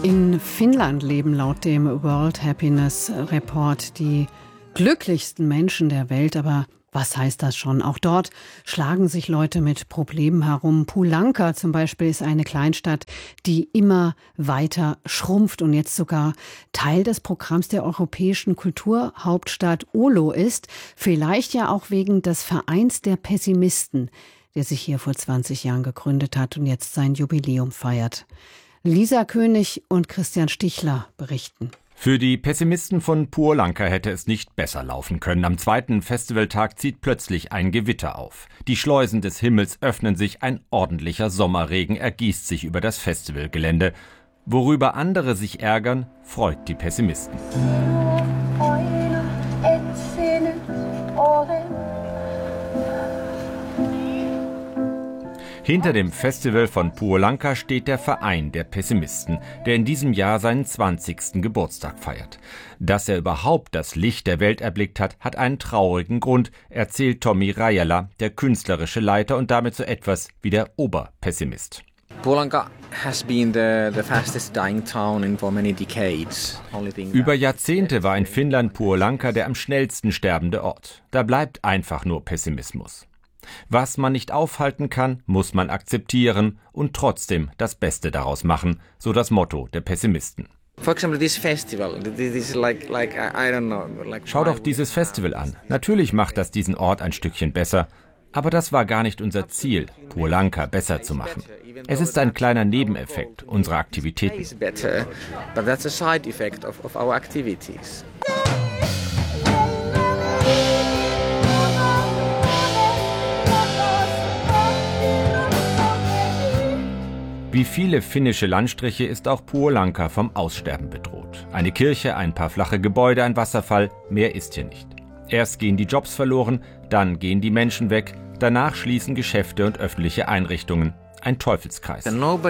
In Finnland leben laut dem World Happiness Report die glücklichsten Menschen der Welt. Aber was heißt das schon? Auch dort schlagen sich Leute mit Problemen herum. Puolanka zum Beispiel ist eine Kleinstadt, die immer weiter schrumpft und jetzt sogar Teil des Programms der europäischen Kulturhauptstadt Oulu ist. Vielleicht ja auch wegen des Vereins der Pessimisten, der sich hier vor 20 Jahren gegründet hat und jetzt sein Jubiläum feiert. Lisa König und Christian Stichler berichten. Für die Pessimisten von Puolanka hätte es nicht besser laufen können. Am zweiten Festivaltag zieht plötzlich ein Gewitter auf. Die Schleusen des Himmels öffnen sich, ein ordentlicher Sommerregen ergießt sich über das Festivalgelände. Worüber andere sich ärgern, freut die Pessimisten. Hinter dem Festival von Puolanka steht der Verein der Pessimisten, der in diesem Jahr seinen 20. Geburtstag feiert. Dass er überhaupt das Licht der Welt erblickt hat, hat einen traurigen Grund, erzählt Tommi Rajala, der künstlerische Leiter und damit so etwas wie der Oberpessimist. Puolanka has been the fastest dying town in for many decades. Über Jahrzehnte war in Finnland Puolanka der am schnellsten sterbende Ort. Da bleibt einfach nur Pessimismus. Was man nicht aufhalten kann, muss man akzeptieren und trotzdem das Beste daraus machen, so das Motto der Pessimisten. Schau doch dieses Festival an. Natürlich macht das diesen Ort ein Stückchen besser. Aber das war gar nicht unser Ziel, Puolanka besser zu machen. Es ist ein kleiner Nebeneffekt unserer Aktivitäten. Wie viele finnische Landstriche ist auch Puolanka vom Aussterben bedroht. Eine Kirche, ein paar flache Gebäude, ein Wasserfall, mehr ist hier nicht. Erst gehen die Jobs verloren, dann gehen die Menschen weg, danach schließen Geschäfte und öffentliche Einrichtungen. Ein Teufelskreis.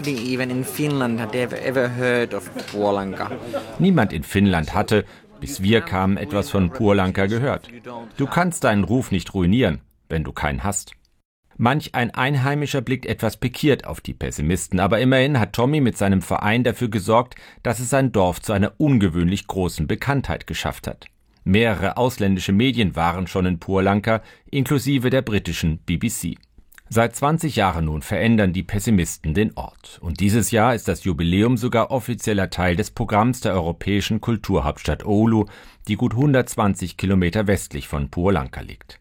Niemand in Finnland hatte, bis wir kamen, etwas von Puolanka gehört. Du kannst deinen Ruf nicht ruinieren, wenn du keinen hast. Manch ein Einheimischer blickt etwas pikiert auf die Pessimisten, aber immerhin hat Tommi mit seinem Verein dafür gesorgt, dass es sein Dorf zu einer ungewöhnlich großen Bekanntheit geschafft hat. Mehrere ausländische Medien waren schon in Puolanka, inklusive der britischen BBC. Seit 20 Jahren nun verändern die Pessimisten den Ort. Und dieses Jahr ist das Jubiläum sogar offizieller Teil des Programms der europäischen Kulturhauptstadt Oulu, die gut 120 Kilometer westlich von Puolanka liegt.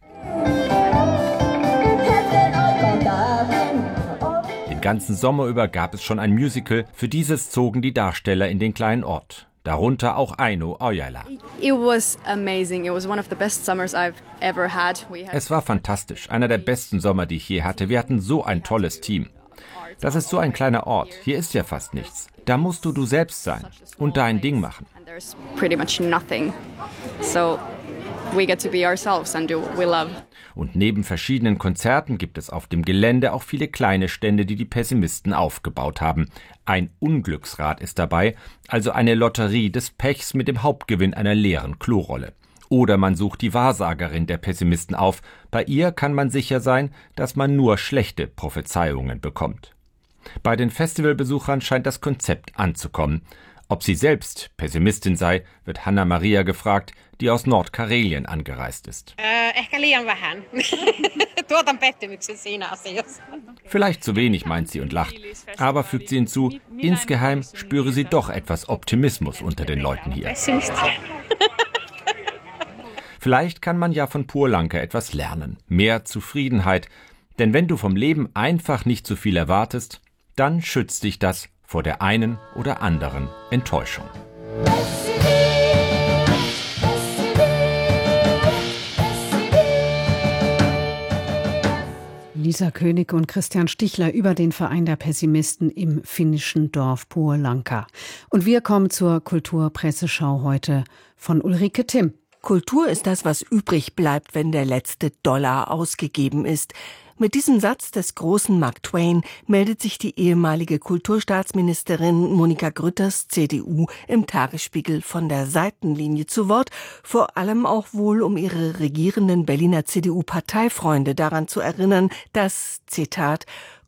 Den ganzen Sommer über gab es schon ein Musical. Für dieses zogen die Darsteller in den kleinen Ort. Darunter auch Aino Ojala. Es war fantastisch, einer der besten Sommer, die ich je hatte. Wir hatten so ein tolles Team. Das ist so ein kleiner Ort. Hier ist ja fast nichts. Da musst du selbst sein und dein Ding machen. Und neben verschiedenen Konzerten gibt es auf dem Gelände auch viele kleine Stände, die die Pessimisten aufgebaut haben. Ein Unglücksrad ist dabei, also eine Lotterie des Pechs mit dem Hauptgewinn einer leeren Klorolle. Oder man sucht die Wahrsagerin der Pessimisten auf. Bei ihr kann man sicher sein, dass man nur schlechte Prophezeiungen bekommt. Bei den Festivalbesuchern scheint das Konzept anzukommen. Ob sie selbst Pessimistin sei, wird Hanna-Maria gefragt, die aus Nordkarelien angereist ist. Vielleicht zu wenig, meint sie und lacht. Aber, fügt sie hinzu, insgeheim spüre sie doch etwas Optimismus unter den Leuten hier. Vielleicht kann man ja von Puolanka etwas lernen. Mehr Zufriedenheit. Denn wenn du vom Leben einfach nicht zu viel erwartest, dann schützt dich das vor der einen oder anderen Enttäuschung. Lisa König und Christian Stichler über den Verein der Pessimisten im finnischen Dorf Puolanka. Und wir kommen zur Kulturpresseschau heute von Ulrike Timm. Kultur ist das, was übrig bleibt, wenn der letzte Dollar ausgegeben ist. Mit diesem Satz des großen Mark Twain meldet sich die ehemalige Kulturstaatsministerin Monika Grütters, CDU, im Tagesspiegel von der Seitenlinie zu Wort, vor allem auch wohl, um ihre regierenden Berliner CDU-Parteifreunde daran zu erinnern, dass, Zitat,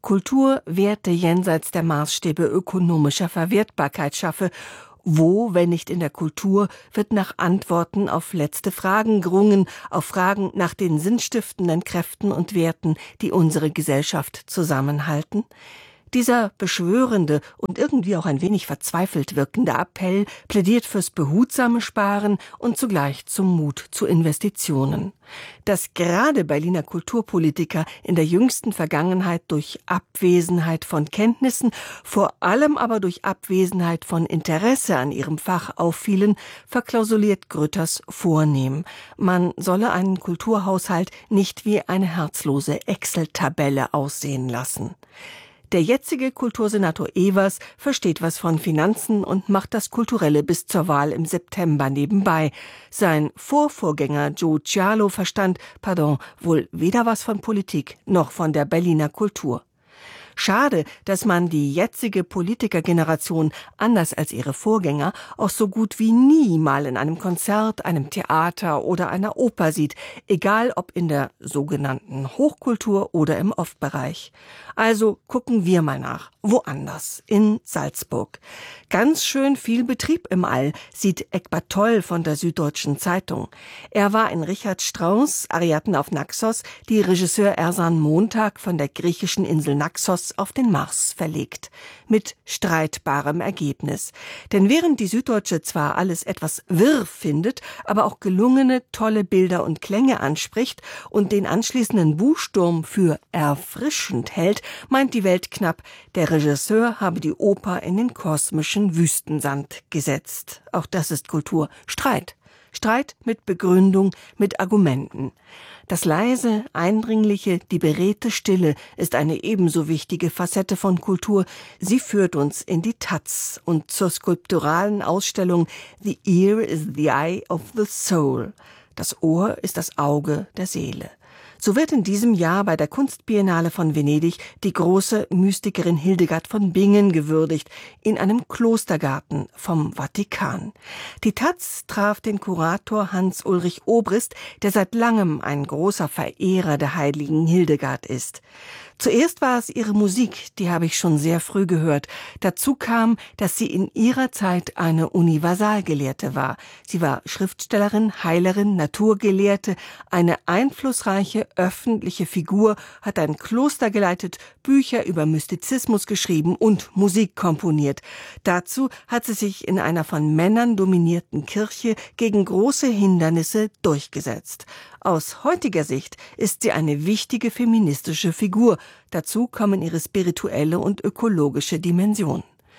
Kultur Werte jenseits der Maßstäbe ökonomischer Verwertbarkeit schaffe. Wo, wenn nicht in der Kultur, wird nach Antworten auf letzte Fragen gerungen, auf Fragen nach den sinnstiftenden Kräften und Werten, die unsere Gesellschaft zusammenhalten? Dieser beschwörende und irgendwie auch ein wenig verzweifelt wirkende Appell plädiert fürs behutsame Sparen und zugleich zum Mut zu Investitionen. Dass gerade Berliner Kulturpolitiker in der jüngsten Vergangenheit durch Abwesenheit von Kenntnissen, vor allem aber durch Abwesenheit von Interesse an ihrem Fach auffielen, verklausuliert Grütters vornehm. Man solle einen Kulturhaushalt nicht wie eine herzlose Excel-Tabelle aussehen lassen. Der jetzige Kultursenator Evers versteht was von Finanzen und macht das Kulturelle bis zur Wahl im September nebenbei. Sein Vorvorgänger Joe Cialo verstand, wohl weder was von Politik noch von der Berliner Kultur. Schade, dass man die jetzige Politikergeneration, anders als ihre Vorgänger, auch so gut wie nie mal in einem Konzert, einem Theater oder einer Oper sieht, egal ob in der sogenannten Hochkultur oder im Off-Bereich. Also gucken wir mal nach. Woanders, in Salzburg. Ganz schön viel Betrieb im All, sieht Eckbert Toll von der Süddeutschen Zeitung. Er war in Richard Strauss' Ariadne auf Naxos, die Regisseur Ersan Montag von der griechischen Insel Naxos auf den Mars verlegt. Mit streitbarem Ergebnis. Denn während die Süddeutsche zwar alles etwas wirr findet, aber auch gelungene, tolle Bilder und Klänge anspricht und den anschließenden Buchsturm für erfrischend hält, meint die Welt knapp, der Regisseur habe die Oper in den kosmischen Wüstensand gesetzt. Auch das ist Kultur. Streit. Streit mit Begründung, mit Argumenten. Das leise, eindringliche, die beredte Stille ist eine ebenso wichtige Facette von Kultur. Sie führt uns in die Taz und zur skulpturalen Ausstellung The Ear is the Eye of the Soul. Das Ohr ist das Auge der Seele. So wird in diesem Jahr bei der Kunstbiennale von Venedig die große Mystikerin Hildegard von Bingen gewürdigt, in einem Klostergarten vom Vatikan. Die Taz traf den Kurator Hans-Ulrich Obrist, der seit langem ein großer Verehrer der heiligen Hildegard ist. Zuerst war es ihre Musik, die habe ich schon sehr früh gehört. Dazu kam, dass sie in ihrer Zeit eine Universalgelehrte war. Sie war Schriftstellerin, Heilerin, Naturgelehrte, eine einflussreiche öffentliche Figur, hat ein Kloster geleitet, Bücher über Mystizismus geschrieben und Musik komponiert. Dazu hat sie sich in einer von Männern dominierten Kirche gegen große Hindernisse durchgesetzt. Aus heutiger Sicht ist sie eine wichtige feministische Figur. Dazu kommen ihre spirituelle und ökologische Dimension.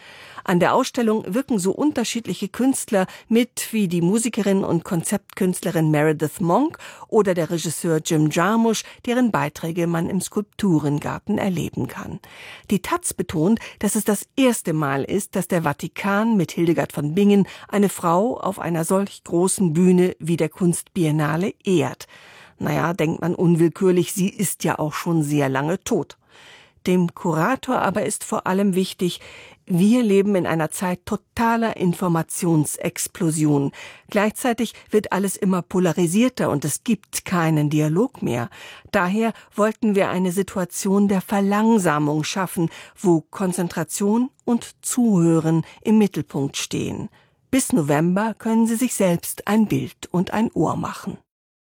An der Ausstellung wirken so unterschiedliche Künstler mit wie die Musikerin und Konzeptkünstlerin Meredith Monk oder der Regisseur Jim Jarmusch, deren Beiträge man im Skulpturengarten erleben kann. Die Taz betont, dass es das erste Mal ist, dass der Vatikan mit Hildegard von Bingen eine Frau auf einer solch großen Bühne wie der Kunstbiennale ehrt. Naja, denkt man unwillkürlich, sie ist ja auch schon sehr lange tot. Dem Kurator aber ist vor allem wichtig, wir leben in einer Zeit totaler Informationsexplosion. Gleichzeitig wird alles immer polarisierter und es gibt keinen Dialog mehr. Daher wollten wir eine Situation der Verlangsamung schaffen, wo Konzentration und Zuhören im Mittelpunkt stehen. Bis November können Sie sich selbst ein Bild und ein Ohr machen.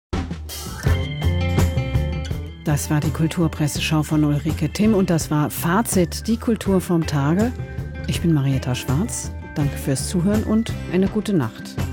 Das war die Kulturpresseschau von Ulrike Timm und das war Fazit, die Kultur vom Tage. Ich bin Marietta Schwarz. Danke fürs Zuhören und eine gute Nacht.